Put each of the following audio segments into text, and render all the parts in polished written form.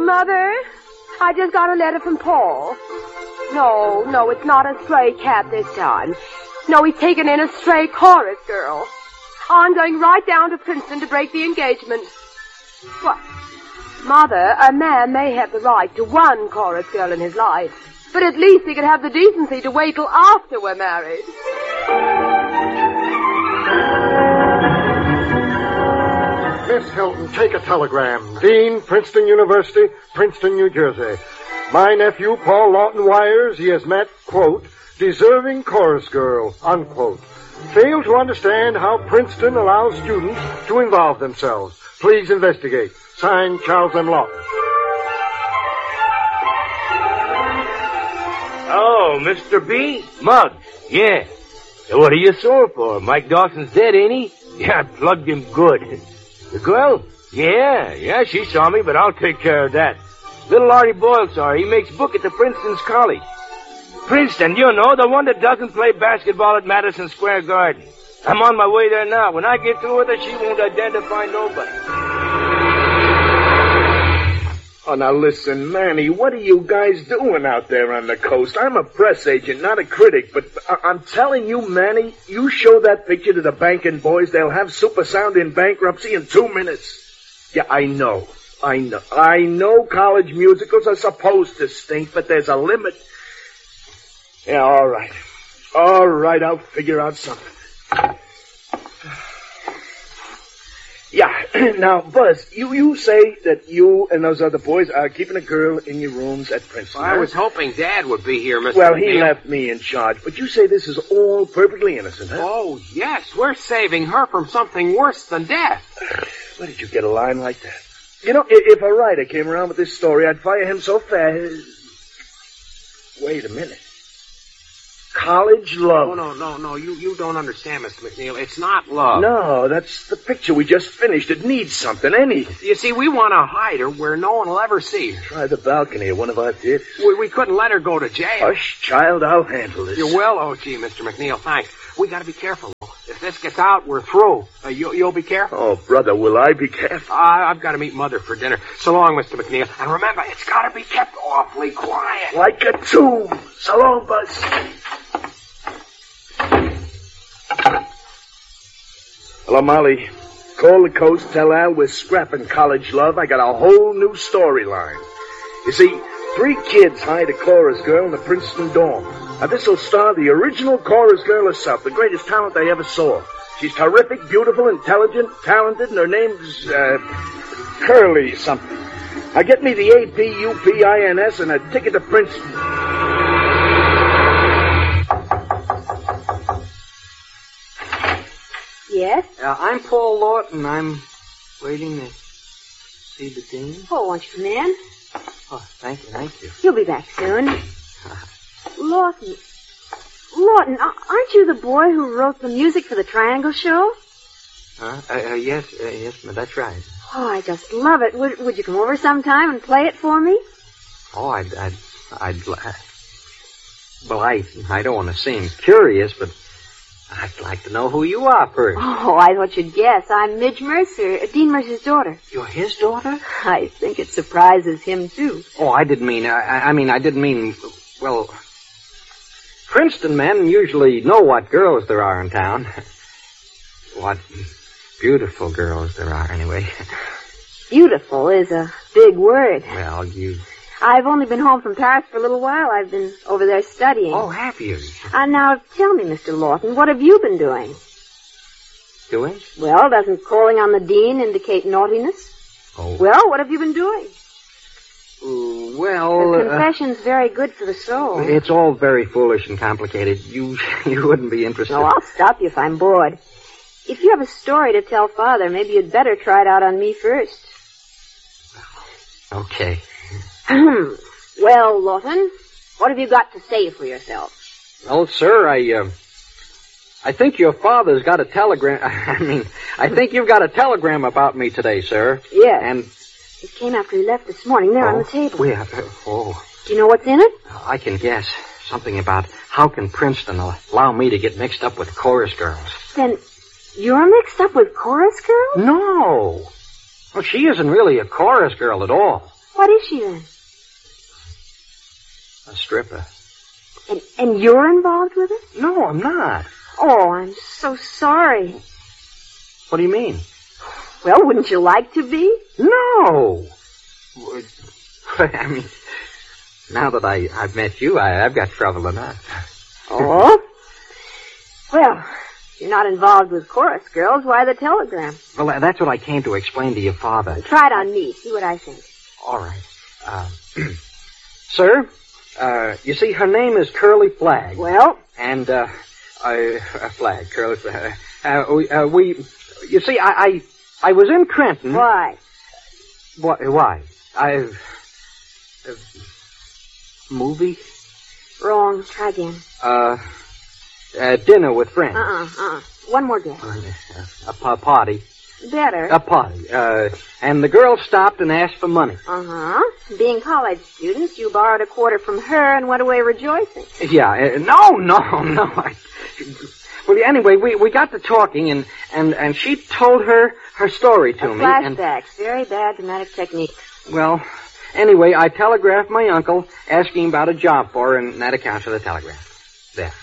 Mother. I just got a letter from Paul. No, it's not a stray cat this time. No, he's taken in a stray chorus girl. I'm going right down to Princeton to break the engagement. What? Mother, a man may have the right to one chorus girl in his life, but at least he could have the decency to wait till after we're married. Miss Hilton, take a telegram. Dean, Princeton University, Princeton, New Jersey. My nephew, Paul Lawton Wires, he has met, quote, deserving chorus girl, unquote. Failed to understand how Princeton allows students to involve themselves. Please investigate. Signed, Charles M. Lawton. Oh, Mr. B? Mug. Yeah. What are you sore for? Mike Dawson's dead, ain't he? Yeah, I plugged him good. The girl? Yeah, she saw me, but I'll take care of that. Little Artie Boyle saw her. He makes book at the Princeton's college. Princeton, you know, the one that doesn't play basketball at Madison Square Garden. I'm on my way there now. When I get through with her, she won't identify nobody. Oh, now listen, Manny, what are you guys doing out there on the coast? I'm a press agent, not a critic, but I'm telling you, Manny, you show that picture to the banking boys, they'll have Supersound in bankruptcy in 2 minutes. Yeah, I know college musicals are supposed to stink, but there's a limit. Yeah, all right, I'll figure out something. Yeah, now, Buzz, you say that you and those other boys are keeping a girl in your rooms at Princeton. Well, I was hoping Dad would be here, Mr. Well, McNeil. he left me in charge, but you say this is all perfectly innocent, huh? Oh, yes, we're saving her from something worse than death. Where did you get a line like that? You know, if a writer came around with this story, I'd fire him so fast. Wait a minute. College love. No, you don't understand, Mr. McNeil. It's not love. No, that's the picture we just finished. It needs something, anything. You see, we want to hide her where no one will ever see her. Try the balcony at one of our theaters. We couldn't let her go to jail. Hush, child, I'll handle this. You will, O.G., Mr. McNeil, thanks. We got to be careful. If this gets out, we're through. You'll be careful? Oh, brother, will I be careful? I've got to meet Mother for dinner. So long, Mr. McNeil. And remember, it's got to be kept awfully quiet. Like a tomb. So long, Buzz. Hello, Molly. Call the coast, tell Al we're scrapping college love. I got a whole new storyline. You see, 3 kids hired a chorus girl in the Princeton dorm. Now, this will star the original chorus girl herself, the greatest talent I ever saw. She's terrific, beautiful, intelligent, talented, and her name's, Curly something. Now, get me the APUPINS and a ticket to Princeton. Yes? I'm Paul Lawton. I'm waiting to see the dean. Oh, won't you come in? Oh, thank you. He'll be back soon. Lawton, aren't you the boy who wrote the music for the Triangle Show? Yes, that's right. Oh, I just love it. Would you come over sometime and play it for me? Oh, I don't want to seem curious, but I'd like to know who you are first. Oh, I thought you'd guess. I'm Midge Mercer, Dean Mercer's daughter. You're his daughter? I think it surprises him, too. Oh, I didn't mean, well, Princeton men usually know what girls there are in town. What beautiful girls there are, anyway. Beautiful is a big word. Well, I've only been home from Paris for a little while. I've been over there studying. Oh, have you? Now, tell me, Mr. Lawton, what have you been doing? Doing? Well, doesn't calling on the dean indicate naughtiness? Oh. Well, what have you been doing? Well... The confession's very good for the soul. It's all very foolish and complicated. You wouldn't be interested. No, I'll stop you if I'm bored. If you have a story to tell Father, maybe you'd better try it out on me first. Okay. Well, Lawton, what have you got to say for yourself? Well, sir, I think your father's got a telegram. I think you've got a telegram about me today, sir. Yes. And it came after he left this morning there on the table. Do you know what's in it? I can guess. Something about how can Princeton allow me to get mixed up with chorus girls. Then you're mixed up with chorus girls? No. Well, she isn't really a chorus girl at all. What is she then? A stripper. And you're involved with it? No, I'm not. Oh, I'm so sorry. What do you mean? Well, wouldn't you like to be? No. I mean, now that I've met you, I've got trouble enough. Oh? Well, if you're not involved with chorus girls, why the telegram? Well, that's what I came to explain to your father. Try it on me. See what I think. All right. Sir, you see, her name is Curly Flagg. Well? And, Flagg, Curly Flagg. You see, I was in Trenton. Why? Why? Movie? Wrong. Try again. Dinner with friends. One more guess. A party. Better. A party. And the girl stopped and asked for money. Being college students, you borrowed a quarter from her and went away rejoicing. Yeah. No. Well, anyway, we got to talking, and she told her story to me. Flashbacks. Very bad dramatic technique. Well, anyway, I telegraphed my uncle asking about a job for her, and that accounts for the telegram. There.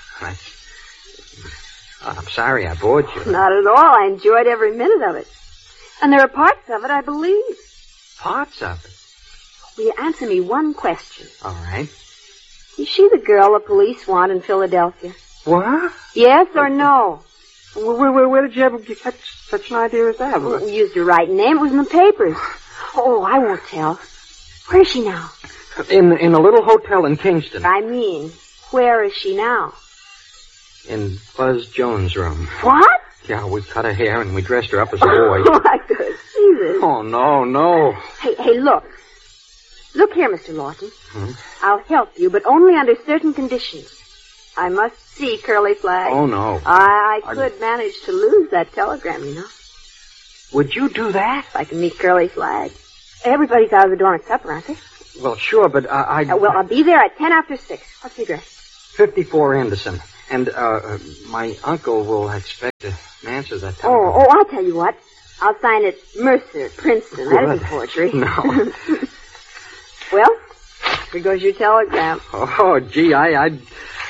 I'm sorry I bored you. Not at all. I enjoyed every minute of it. And there are parts of it I believe. Parts of it? Will you answer me one question? All right. Is she the girl the police want in Philadelphia? What? Yes or no? Where did you ever get such an idea as that? Well, you used your right name. It was in the papers. Oh, I won't tell. Where is she now? In a little hotel in Kingston. I mean, where is she now? In Buzz Jones' room. What? Yeah, we cut her hair and we dressed her up as a boy. Oh, I could see this. Oh, no. Hey, look. Look here, Mr. Lawton. I'll help you, but only under certain conditions. I must see Curly Flagg. Oh, no. I could manage to lose that telegram, you know. Would you do that? If I can meet Curly Flagg. Everybody's out of the door at supper, aren't they? Well, sure, but well, I'll be there at 6:10. What's the address? 54 Anderson. And, my uncle will expect to answer that telegram. Oh, I'll tell you what. I'll sign it Mercer, Princeton. That isn't forgery. No. Well, here goes your telegram. Oh, gee, I'm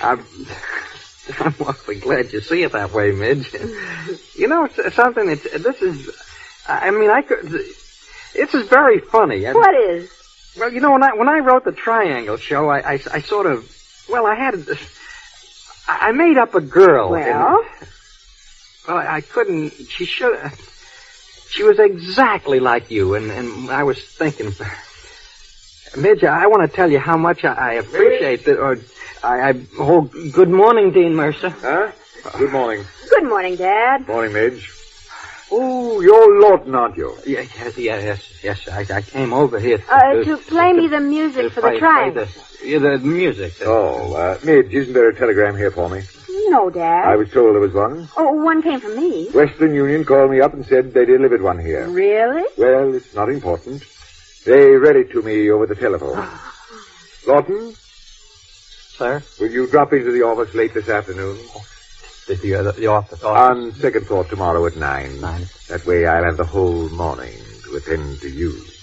awfully glad you see it that way, Midge. You know, something, this is very funny. What is? Well, you know, when I wrote the Triangle Show, I sort of, well, I made up a girl. Well? I couldn't, she was exactly like you, and I was thinking, Midge, I want to tell you how much I appreciate that, good morning, Dean Mercer. Huh? Good morning. Good morning, Dad. Morning, Midge. Oh, you're Lawton, aren't you? Yes. I came over here to play me the music for the Triangle. The music. Midge, isn't there a telegram here for me? No, Dad. I was told there was one. Oh, one came from me. Western Union called me up and said they delivered one here. Really? Well, it's not important. They read it to me over the telephone. Lawton? Sir? Will you drop into the office late this afternoon? The office? On second floor tomorrow at 9. 9. That way I'll have the whole morning to attend to you.